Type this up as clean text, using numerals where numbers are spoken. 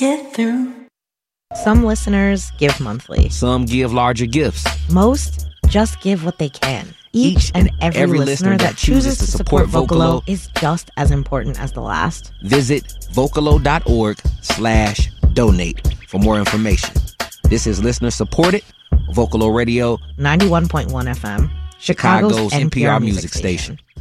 get through. Some listeners give monthly. Some give larger gifts. Most just give what they can. Each and every listener that chooses to support Vocalo is just as important as the last. Visit Vocalo.org/donate for more information. This is listener supported Vocalo Radio 91.1 FM, Chicago's NPR music station.